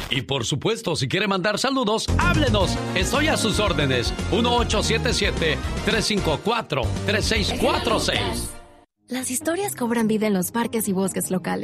Y por supuesto, si quiere mandar saludos, háblenos. Estoy a sus órdenes. 1877-354-3646. Las historias cobran vida en los parques y bosques locales.